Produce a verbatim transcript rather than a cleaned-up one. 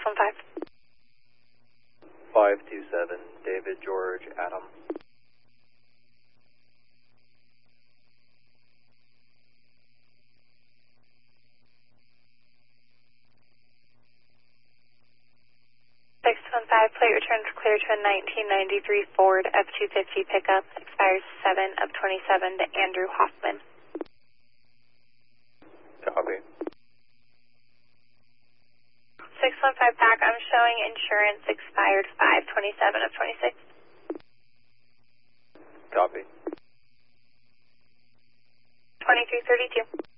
one five. five two seven, David George Adam. six one five, plate return for clear to a nineteen ninety-three Ford F two fifty pickup, expires seven of twenty-seven to Andrew Hoffman. Copy. six one five back, I'm showing insurance expired five twenty-seven of twenty-six. Copy. twenty-three thirty-two.